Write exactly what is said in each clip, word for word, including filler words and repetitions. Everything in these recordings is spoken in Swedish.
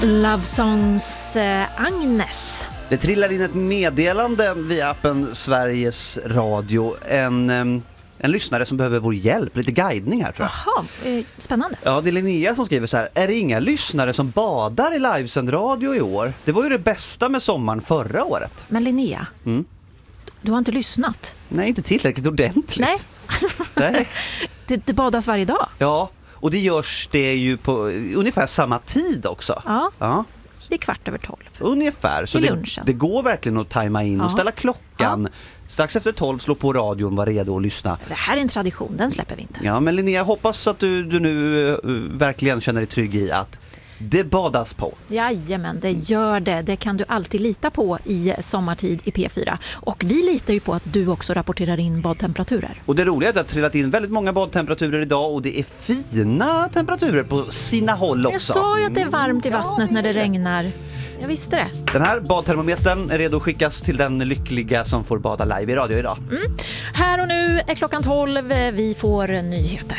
Love Songs eh, Agnes. Det trillar in ett meddelande via appen Sveriges Radio. En, en lyssnare som behöver vår hjälp, lite guidning här tror jag. Jaha, eh, spännande. Ja, det är Linnea som skriver så här. Är det inga lyssnare som badar i livesänd radio i år? Det var ju det bästa med sommaren förra året. Men Linnea, mm. du har inte lyssnat? Nej, inte tillräckligt ordentligt. Nej, Nej. det, det badas varje dag. Ja, och det görs det ju på ungefär samma tid också. Ja. Ja. Det är kvart över tolv. Ungefär, så det, det går verkligen att tajma in ja. och ställa klockan. Ja. Strax efter tolv slå på radion, var redo att lyssna. Det här är en tradition, den släpper vi inte. Ja, men Linnea, jag hoppas att du, du nu uh, verkligen känner dig trygg i att det badas på. Jajamän, det gör det. Det kan du alltid lita på i sommartid i P fyra. Och vi litar ju på att du också rapporterar in badtemperaturer. Och det roliga är att det har trillat in väldigt många badtemperaturer idag och det är fina temperaturer på sina håll också. Jag sa ju att det är varmt i vattnet ja, när det regnar. Jag visste det. Den här badtermometern är redo att skickas till den lyckliga som får bada live i radio idag. Mm. Här och nu är klockan tolv. Vi får nyheter.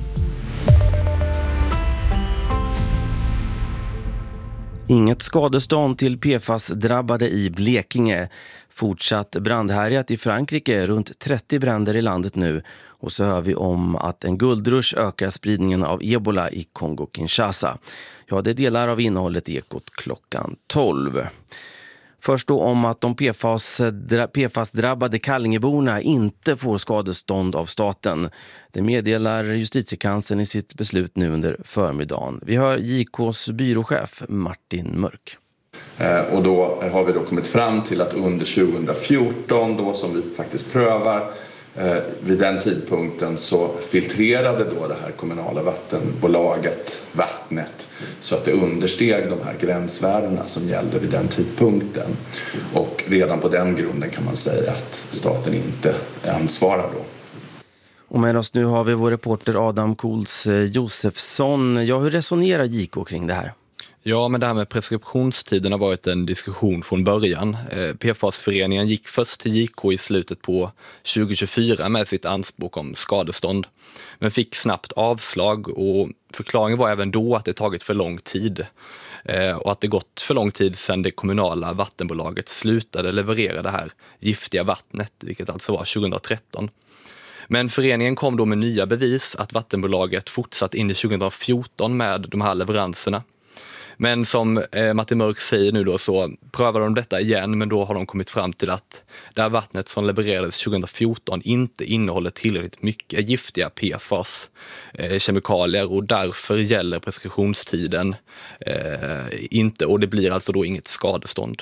Inget skadestånd till P F A S-drabbade i Blekinge. Fortsatt brandhärjat i Frankrike, runt trettio bränder i landet nu. Och så hör vi om att en guldrush ökar spridningen av ebola i Kongo-Kinshasa. Ja, det är delar av innehållet i Ekot klockan tolv. Först då om att de P F A S-drabbade Kallingeborna inte får skadestånd av staten. Det meddelar justitiekanslern i sitt beslut nu under förmiddagen. Vi hör J K:s byråchef Martin Mörk. Och då har vi då kommit fram till att under tjugohundrafjorton då som vi faktiskt prövar, vid den tidpunkten så filtrerade då det här kommunala vattenbolaget vattnet så att det understeg de här gränsvärdena som gällde vid den tidpunkten. Och redan på den grunden kan man säga att staten inte ansvarar då. Och med oss nu har vi vår reporter Adam Kools Josefsson. Ja, hur resonerar J K kring det här? Ja, men det här med preskriptionstiden har varit en diskussion från början. P F A S-föreningen gick först till J K i slutet på tjugo tjugofyra med sitt anspråk om skadestånd. Men fick snabbt avslag och förklaringen var även då att det tagit för lång tid. Och att det gått för lång tid sedan det kommunala vattenbolaget slutade leverera det här giftiga vattnet, vilket alltså var tjugohundratretton. Men föreningen kom då med nya bevis att vattenbolaget fortsatt in i tjugohundrafjorton med de här leveranserna. Men som eh, Martin Mörk säger nu då så prövar de detta igen, men då har de kommit fram till att det här vattnet som levererades tjugohundrafjorton inte innehåller tillräckligt mycket giftiga P F A S eh, kemikalier och därför gäller preskriptionstiden eh, inte och det blir alltså då inget skadestånd.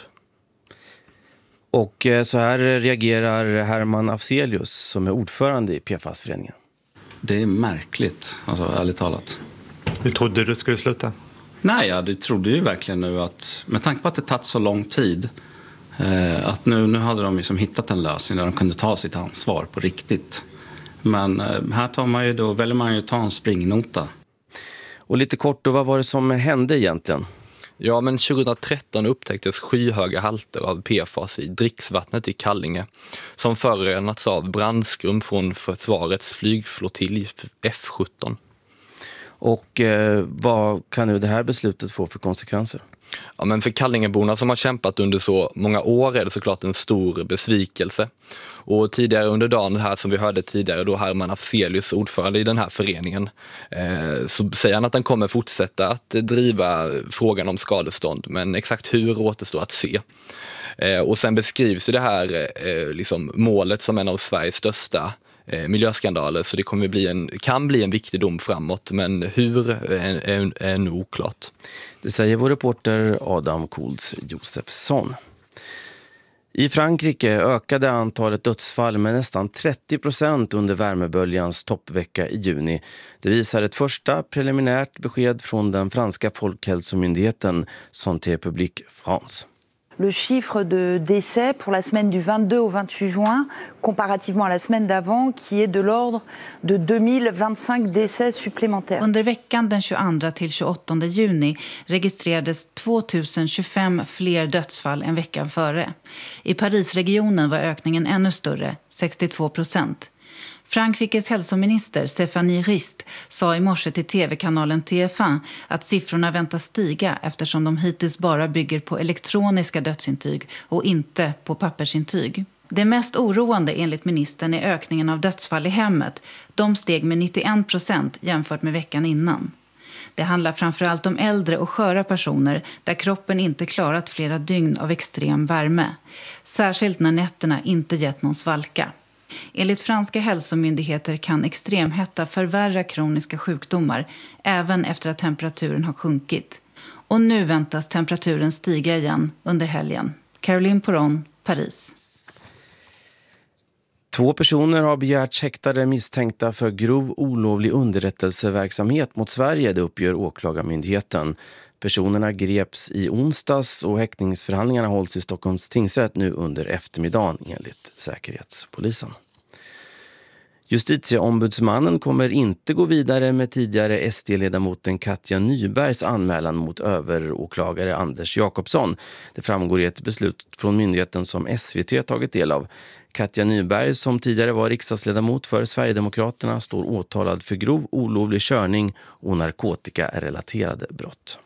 Och eh, så här reagerar Herman Afzelius som är ordförande i P F A S-föreningen. Det är märkligt, alltså ärligt talat. Hur trodde du skulle sluta? Nej, ja, det trodde ju verkligen nu att med tanke på att det tagit så lång tid eh, att nu, nu hade de liksom hittat en lösning där de kunde ta sitt ansvar på riktigt. Men eh, här tar man ju då, väljer man ju ta en springnota. Och lite kort då, vad var det som hände egentligen? Ja, men tjugohundratretton upptäcktes skyhöga halter av P F A S i dricksvattnet i Kallinge som förorenats av brandskum från försvarets flygflottilj F sjutton. Och eh, vad kan nu det här beslutet få för konsekvenser? Ja, men för Kallingeborna som har kämpat under så många år är det såklart en stor besvikelse. Och tidigare under dagen här som vi hörde tidigare då Herman Afzelius, ordförande i den här föreningen, eh, så säger han att han kommer fortsätta att driva frågan om skadestånd. Men exakt hur återstår att se. Eh, och sen beskrivs ju det här eh, liksom målet som en av Sveriges största miljöskandaler, så det kommer bli en, kan bli en viktig dom framåt, men hur är, är, är nog oklart. Det säger vår reporter Adam Kools Josefsson. I Frankrike ökade antalet dödsfall med nästan trettio procent under värmeböljans toppvecka i juni. Det visar ett första preliminärt besked från den franska folkhälsomyndigheten Santé Publique France. Le chiffre de décès pour la semaine du vingt-deux au vingt-huit juin, comparativement à la semaine d'avant, qui est de l'ordre de deux mille vingt-cinq décès supplémentaires. Under veckan den tjugoandra till tjugoåttonde juni registrerades tvåtusen tjugofem fler dödsfall än veckan före. I Parisregionen var ökningen ännu större, sextiotvå procent. Frankrikes hälsominister Stéphanie Rist sa i morse till tv-kanalen T F un att siffrorna väntas stiga eftersom de hittills bara bygger på elektroniska dödsintyg och inte på pappersintyg. Det mest oroande enligt ministern är ökningen av dödsfall i hemmet. De steg med nittioen procent jämfört med veckan innan. Det handlar framförallt om äldre och sköra personer där kroppen inte klarat flera dygn av extrem värme. Särskilt när nätterna inte gett någon svalka. Enligt franska hälsomyndigheter kan extremhetta förvärra kroniska sjukdomar även efter att temperaturen har sjunkit. Och nu väntas temperaturen stiga igen under helgen. Caroline Poron, Paris. Två personer har begärts häktade misstänkta för grov olovlig underrättelseverksamhet mot Sverige, det uppger åklagarmyndigheten. Personerna greps i onsdags och häktningsförhandlingarna hålls i Stockholms tingsrätt nu under eftermiddagen enligt Säkerhetspolisen. Justitieombudsmannen kommer inte gå vidare med tidigare S D-ledamoten Katja Nybergs anmälan mot överåklagare Anders Jakobsson. Det framgår i ett beslut från myndigheten som S V T tagit del av. Katja Nyberg, som tidigare var riksdagsledamot för Sverigedemokraterna, står åtalad för grov olovlig körning och narkotikarelaterade brott.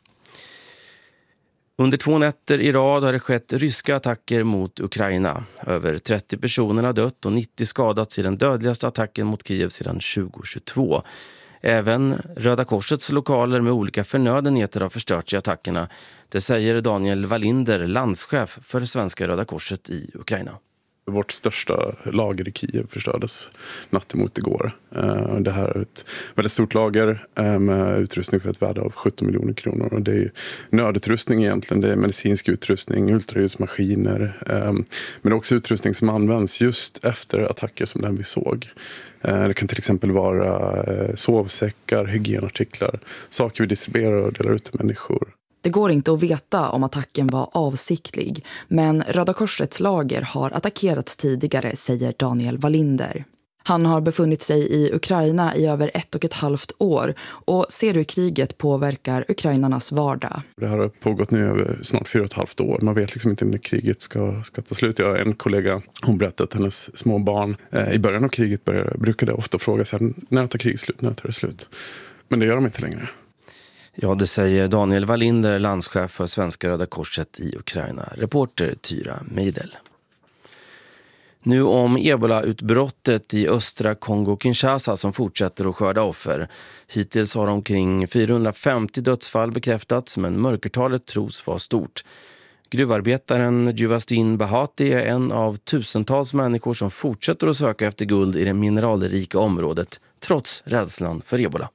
Under två nätter i rad har det skett ryska attacker mot Ukraina. Över trettio personer har dött och nittio skadats i den dödligaste attacken mot Kiev sedan tjugohundratjugotvå. Även Röda Korsets lokaler med olika förnödenheter har förstörts i attackerna. Det säger Daniel Wallinder, landschef för Svenska Röda Korset i Ukraina. Vårt största lager i Kiev förstördes natten mot igår. Det här är ett väldigt stort lager med utrustning för ett värde av sjutton miljoner kronor. Och det är nödutrustning egentligen, det är medicinsk utrustning, ultraljudsmaskiner. Men också utrustning som används just efter attacker som den vi såg. Det kan till exempel vara sovsäckar, hygienartiklar, saker vi distribuerar och delar ut till människor. Det går inte att veta om attacken var avsiktlig, men Röda Korsets lager har attackerats tidigare, säger Daniel Wallinder. Han har befunnit sig i Ukraina i över ett och ett halvt år och ser hur kriget påverkar ukrainarnas vardag. Det här har pågått nu över snart fyra och ett halvt år. Man vet liksom inte när kriget ska, ska ta slut. Jag har en kollega, hon berättade att hennes små barn eh, i början av kriget började, brukade ofta fråga sig när tar kriget slut, när tar det slut? Men det gör de inte längre. Ja, det säger Daniel Wallinder, landschef för Svenska Röda Korset i Ukraina. Reporter Tyra Meidel. Nu om Ebola-utbrottet i östra Kongo-Kinshasa som fortsätter att skörda offer. Hittills har omkring fyrahundrafemtio dödsfall bekräftats, men mörkertalet tros vara stort. Gruvarbetaren Juvastin Bahati är en av tusentals människor som fortsätter att söka efter guld i det mineralrika området, trots rädslan för Ebola.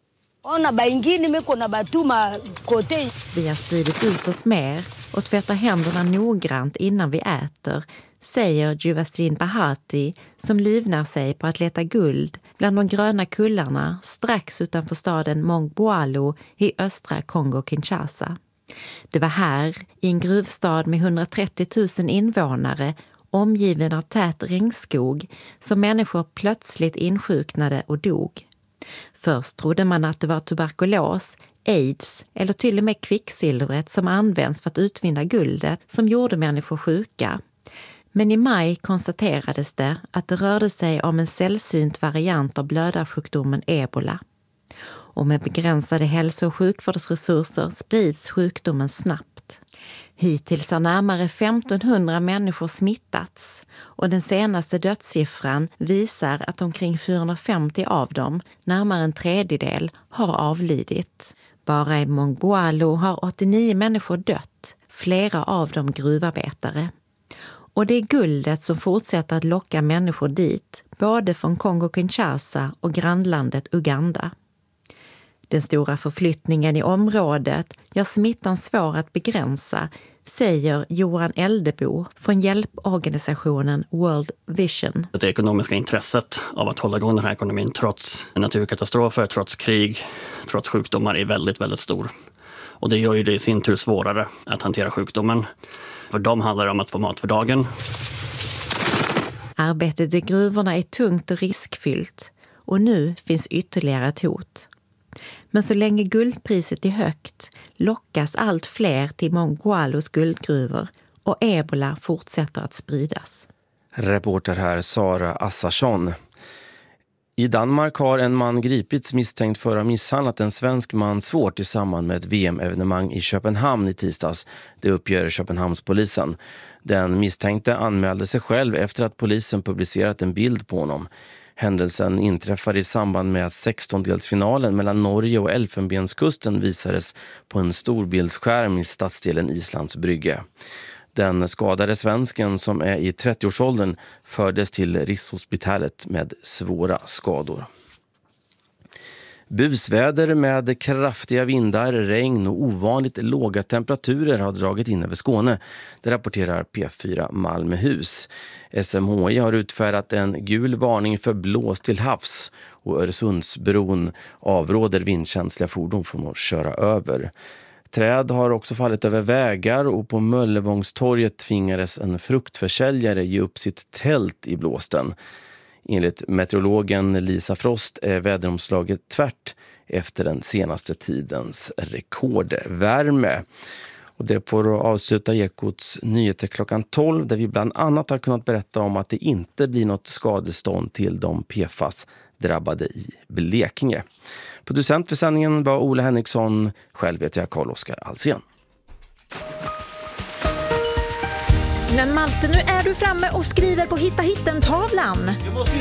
Vi har spridit ut oss mer och tvättar händerna noggrant innan vi äter, säger Juvastin Bahati som livnär sig på att leta guld bland de gröna kullarna strax utanför staden Mongboalo i östra Kongo-Kinshasa. Det var här, i en gruvstad med hundratrettio tusen invånare, omgiven av tät regnskog, som människor plötsligt insjuknade och dog. Först trodde man att det var tuberkulos, aids eller till och med kvicksilvret som används för att utvinna guldet som gjorde människor sjuka. Men i maj konstaterades det att det rörde sig om en sällsynt variant av blödarsjukdomen Ebola. Och med begränsade hälso- och sjukvårdsresurser sprids sjukdomen snabbt. Hittills har närmare femtonhundra människor smittats och den senaste dödssiffran visar att omkring fyrahundrafemtio av dem, närmare en tredjedel, har avlidit. Bara i Mongboalo har åttionio människor dött, flera av dem gruvarbetare. Och det är guldet som fortsätter att locka människor dit, både från Kongo-Kinshasa och grannlandet Uganda. Den stora förflyttningen i området gör smittan svår att begränsa, säger Johan Eldebo från hjälporganisationen World Vision. Det ekonomiska intresset av att hålla igång den här ekonomin trots naturkatastrofer, trots krig, trots sjukdomar är väldigt, väldigt stor. Och det gör ju det i sin tur svårare att hantera sjukdomen. För dem handlar det om att få mat för dagen. Arbetet i gruvorna är tungt och riskfyllt och nu finns ytterligare ett hot. Men så länge guldpriset är högt lockas allt fler till Mongboalos guldgruvor och Ebola fortsätter att spridas. Reporter här Sara Assarsson. I Danmark har en man gripits misstänkt för att ha misshandlat en svensk man svårt i samband med ett V M-evenemang i Köpenhamn i tisdags. Det uppger Köpenhamnspolisen. Den misstänkte anmälde sig själv efter att polisen publicerat en bild på honom. Händelsen inträffade i samband med att sextondelsfinalen mellan Norge och Elfenbenskusten visades på en storbildsskärm i stadsdelen Islands Brygge. Den skadade svensken som är i trettioårsåldern fördes till Rikshospitalet med svåra skador. Busväder med kraftiga vindar, regn och ovanligt låga temperaturer har dragit in över Skåne. Det rapporterar P fyra Malmöhus. S M H I har utfärdat en gul varning för blås till havs och Öresundsbron avråder vindkänsliga fordon från att köra över. Träd har också fallit över vägar och på Möllevångstorget tvingades en fruktförsäljare ge upp sitt tält i blåsten. Enligt meteorologen Lisa Frost är väderomslaget tvärt efter den senaste tidens rekordvärme. Och det får avsluta Ekots nyheter klockan tolv där vi bland annat har kunnat berätta om att det inte blir något skadestånd till de P F A S-drabbade i Blekinge. Producent för sändningen var Ola Henriksson, själv heter jag Carl-Oskar Alsen. Men Malte, nu är du framme och skriver på Hitta Hitten-tavlan.